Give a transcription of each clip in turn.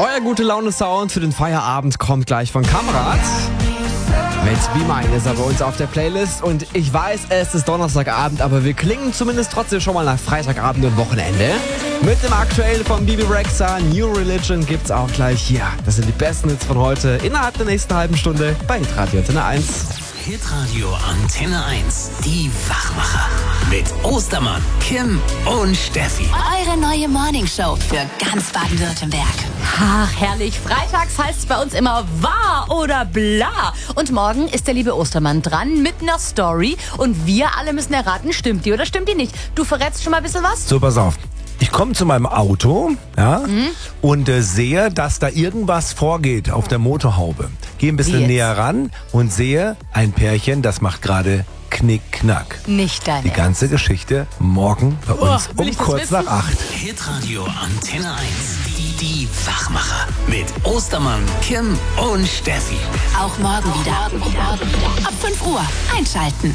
Euer gute Laune-Sound für den Feierabend kommt gleich von Kamrat. Mit Be Mine ist er bei uns auf der Playlist. Und ich weiß, es ist Donnerstagabend, aber wir klingen zumindest trotzdem schon mal nach Freitagabend und Wochenende. Mit dem aktuellen von Bibi Rexha, New Religion, gibt's auch gleich hier. Das sind die besten Hits von heute innerhalb der nächsten halben Stunde bei Hitradio Antenne 1. Hitradio Antenne 1, die Wachmacher. Mit Ostermann, Kim und Steffi. Eure neue Morningshow für ganz Baden-Württemberg. Ach, herrlich. Freitags heißt es bei uns immer wahr oder bla. Und morgen ist der liebe Ostermann dran mit einer Story. Und wir alle müssen erraten, stimmt die oder stimmt die nicht. Du verrätst schon mal ein bisschen was? So, pass auf. Ich komme zu meinem Auto und sehe, dass da irgendwas vorgeht auf der Motorhaube. Gehe ein bisschen näher ran und sehe ein Pärchen, das macht gerade Knick-Knack. Nicht dein Die ganze Geschichte morgen bei uns um kurz nach 8. Hitradio Antenne 1, die Wachmacher. Mit Ostermann, Kim und Steffi. Auch morgen wieder. Ab 5 Uhr einschalten.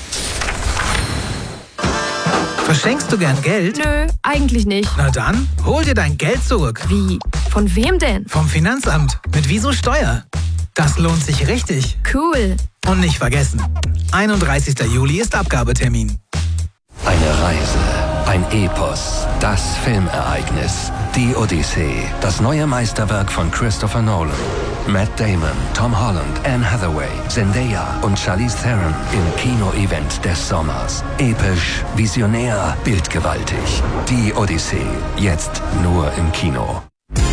Verschenkst du gern Geld? Nö, eigentlich nicht. Na dann, hol dir dein Geld zurück. Wie? Von wem denn? Vom Finanzamt. Mit Wieso Steuer. Das lohnt sich richtig. Cool. Und nicht vergessen, 31. Juli ist Abgabetermin. Eine Reise, ein Epos, das Filmereignis, die Odyssee, das neue Meisterwerk von Christopher Nolan. Matt Damon, Tom Holland, Anne Hathaway, Zendaya und Charlize Theron im Kino-Event des Sommers. Episch, visionär, bildgewaltig. Die Odyssee, jetzt nur im Kino.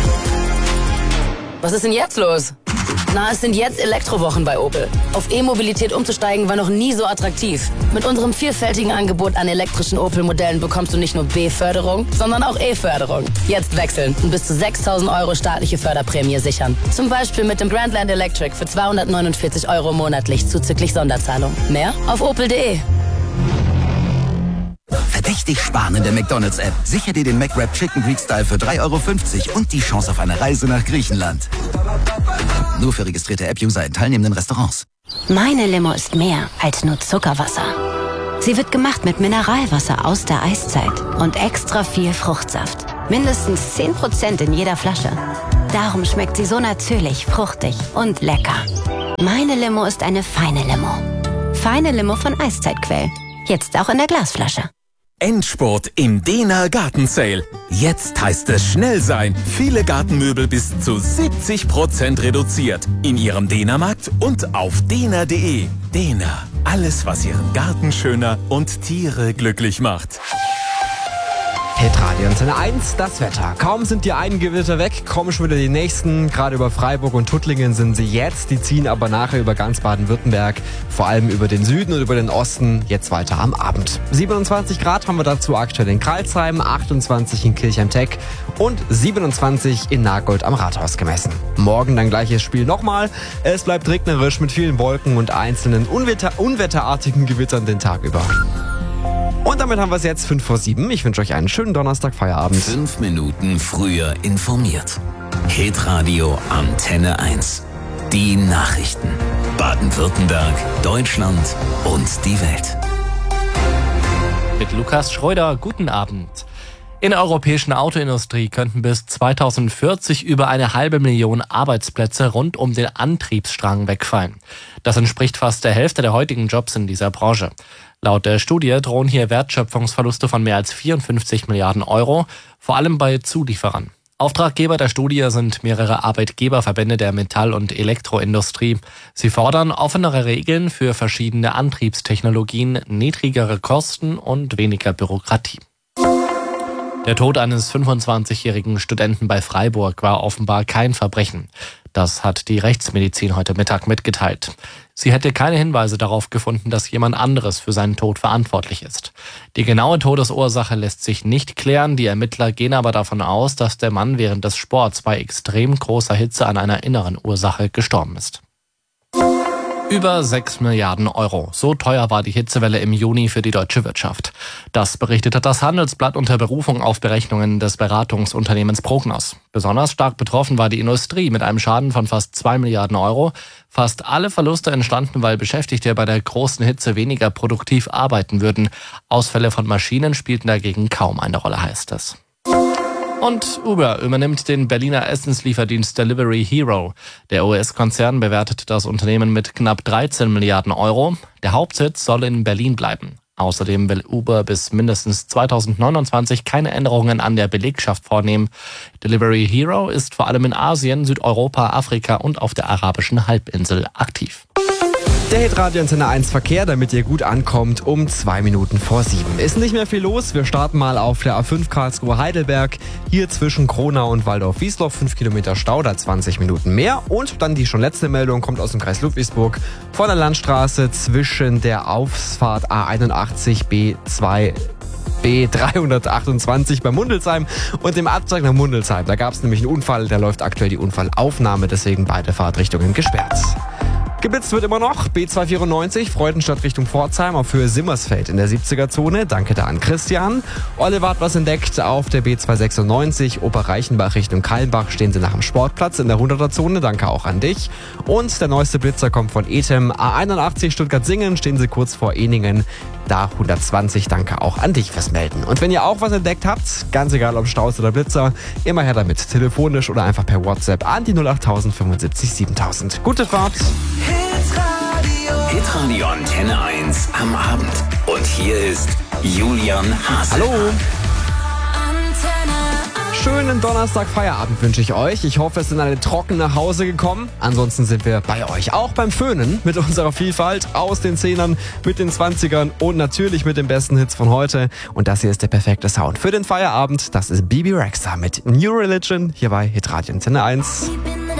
Was ist denn jetzt los? Na, es sind jetzt Elektrowochen bei Opel. Auf E-Mobilität umzusteigen war noch nie so attraktiv. Mit unserem vielfältigen Angebot an elektrischen Opel-Modellen bekommst du nicht nur B-Förderung, sondern auch E-Förderung. Jetzt wechseln und bis zu 6.000 € staatliche Förderprämie sichern. Zum Beispiel mit dem Grandland Electric für 249 € monatlich zuzüglich Sonderzahlung. Mehr auf opel.de. Verdächtig sparen in der McDonald's-App. Sicher dir den McWrap Chicken Greek Style für 3,50 € und die Chance auf eine Reise nach Griechenland. Nur für registrierte App-User in teilnehmenden Restaurants. Meine Limo ist mehr als nur Zuckerwasser. Sie wird gemacht mit Mineralwasser aus der Eiszeit und extra viel Fruchtsaft. Mindestens 10% in jeder Flasche. Darum schmeckt sie so natürlich, fruchtig und lecker. Meine Limo ist eine feine Limo. Feine Limo von Eiszeitquell. Jetzt auch in der Glasflasche. Endspurt im Dena Garten Sale. Jetzt heißt es schnell sein. Viele Gartenmöbel bis zu 70% reduziert. In Ihrem Dena-Markt und auf dena.de. Dena. Alles, was Ihren Garten schöner und Tiere glücklich macht. Hitradio Antenne 1, das Wetter. Kaum sind die einen Gewitter weg, kommen schon wieder die nächsten. Gerade über Freiburg und Tuttlingen sind sie jetzt. Die ziehen aber nachher über ganz Baden-Württemberg, vor allem über den Süden und über den Osten, jetzt weiter am Abend. 27 Grad haben wir dazu aktuell in Karlsheim, 28 in Kirchheim-Teck und 27 in Nagold am Rathaus gemessen. Morgen dann gleiches Spiel nochmal. Es bleibt regnerisch mit vielen Wolken und einzelnen unwetterartigen Gewittern den Tag über. Und damit haben wir es jetzt 6:55. Ich wünsche euch einen schönen Donnerstag-Feierabend. 5 Minuten früher informiert. Hitradio Antenne 1. Die Nachrichten. Baden-Württemberg, Deutschland und die Welt. Mit Lukas Schreuder, guten Abend. In der europäischen Autoindustrie könnten bis 2040 über 500.000 Arbeitsplätze rund um den Antriebsstrang wegfallen. Das entspricht fast der Hälfte der heutigen Jobs in dieser Branche. Laut der Studie drohen hier Wertschöpfungsverluste von mehr als 54 Milliarden €, vor allem bei Zulieferern. Auftraggeber der Studie sind mehrere Arbeitgeberverbände der Metall- und Elektroindustrie. Sie fordern offenere Regeln für verschiedene Antriebstechnologien, niedrigere Kosten und weniger Bürokratie. Der Tod eines 25-jährigen Studenten bei Freiburg war offenbar kein Verbrechen. Das hat die Rechtsmedizin heute Mittag mitgeteilt. Sie hätte keine Hinweise darauf gefunden, dass jemand anderes für seinen Tod verantwortlich ist. Die genaue Todesursache lässt sich nicht klären. Die Ermittler gehen aber davon aus, dass der Mann während des Sports bei extrem großer Hitze an einer inneren Ursache gestorben ist. Über 6 Milliarden €. So teuer war die Hitzewelle im Juni für die deutsche Wirtschaft. Das berichtete das Handelsblatt unter Berufung auf Berechnungen des Beratungsunternehmens Prognos. Besonders stark betroffen war die Industrie mit einem Schaden von fast 2 Milliarden €. Fast alle Verluste entstanden, weil Beschäftigte bei der großen Hitze weniger produktiv arbeiten würden. Ausfälle von Maschinen spielten dagegen kaum eine Rolle, heißt es. Und Uber übernimmt den Berliner Essenslieferdienst Delivery Hero. Der US-Konzern bewertet das Unternehmen mit knapp 13 Milliarden Euro. Der Hauptsitz soll in Berlin bleiben. Außerdem will Uber bis mindestens 2029 keine Änderungen an der Belegschaft vornehmen. Delivery Hero ist vor allem in Asien, Südeuropa, Afrika und auf der arabischen Halbinsel aktiv. Der Hitradio Antenne 1 Verkehr, damit ihr gut ankommt, um 2 Minuten vor 7. Ist nicht mehr viel los. Wir starten mal auf der A5 Karlsruhe-Heidelberg. Hier zwischen Kronau und Waldorf-Wiesloch 5 Kilometer Stau, da 20 Minuten mehr. Und dann die schon letzte Meldung kommt aus dem Kreis Ludwigsburg. Von der Landstraße zwischen der Ausfahrt A81 B328 bei Mundelsheim und dem Abzweig nach Mundelsheim. Da gab es nämlich einen Unfall, da läuft aktuell die Unfallaufnahme, deswegen beide Fahrtrichtungen gesperrt. Geblitzt wird immer noch. B294, Freudenstadt Richtung Pforzheim auf Höhe Simmersfeld in der 70er-Zone. Danke da an Christian. Oliver hat was entdeckt auf der B296, Oberreichenbach Richtung Kallenbach. Stehen sie nach dem Sportplatz in der 100er-Zone. Danke auch an dich. Und der neueste Blitzer kommt von Ethem. A81 Stuttgart-Singen, stehen sie kurz vor Eningen. Da 120, danke auch an dich fürs Melden. Und wenn ihr auch was entdeckt habt, ganz egal ob Staus oder Blitzer, immer her damit. Telefonisch oder einfach per WhatsApp an die 08000 75 7000. Gute Fahrt! Hitradio Antenne 1 am Abend. Und hier ist Julian Haase. Hallo! Schönen Donnerstag Feierabend wünsche ich euch. Ich hoffe, es sind alle trocken nach Hause gekommen. Ansonsten sind wir bei euch. Auch beim Föhnen mit unserer Vielfalt aus den 10ern, mit den 20ern und natürlich mit den besten Hits von heute. Und das hier ist der perfekte Sound für den Feierabend. Das ist Bebe Rexha mit New Religion hier bei Hitradio Antenne 1.